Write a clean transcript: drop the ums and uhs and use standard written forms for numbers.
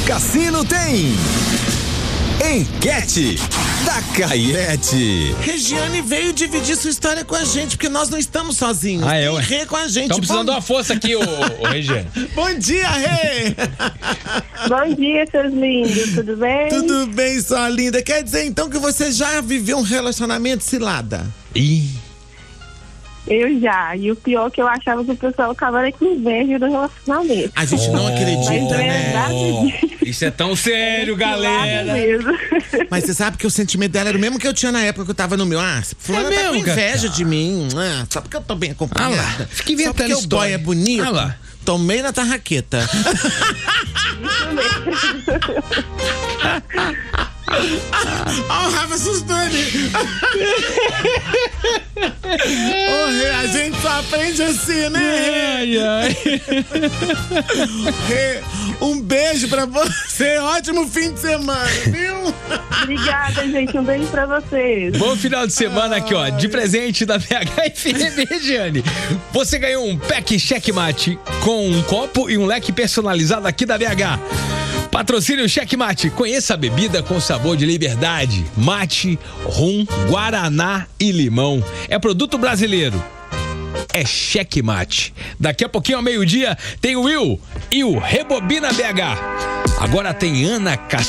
Cassino tem enquete da Caiete. Regiane veio dividir sua história com a gente, porque nós não estamos sozinhos. Tem Rê com a gente. Estamos precisando de uma força aqui, ô Regiane. Bom dia, Rê! Bom dia, seus lindos, tudo bem? Tudo bem, sua linda. Quer dizer, então, que você já viveu um relacionamento cilada? Eu já. E o pior é que eu achava que o pessoal ficava com inveja do relacionamento. A gente não acredita, né? Isso é tão sério, galera. Mesmo. Mas você sabe que o sentimento dela era o mesmo que eu tinha na época que eu tava no meu. Fulana tá com inveja de mim. Só porque eu tô bem acompanhada. Fica inventando só porque o boy é bonito. Tomei na tarraqueta. Ó, o Rafa assustando. A gente só aprende assim, né? Um beijo pra você. Ótimo fim de semana, viu? Obrigada, gente. Um beijo pra vocês. Bom final de semana aqui, ó. De presente da VHFM, Regiane. Você ganhou um pack checkmate com um copo e um leque personalizado aqui da VH. Patrocínio Checkmate. Conheça a bebida com sabor de liberdade. Mate, rum, guaraná e limão. É produto brasileiro. É Checkmate. Daqui a pouquinho, ao meio-dia, tem o Will e o Rebobina BH. Agora tem Ana Castro.